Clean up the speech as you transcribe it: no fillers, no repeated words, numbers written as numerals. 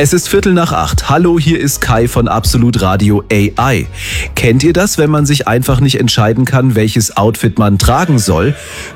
Es ist 7:15. Hallo, hier ist Kai von Absolut Radio AI. Kennt ihr das, wenn man sich einfach nicht entscheiden kann, welches Outfit man tragen soll?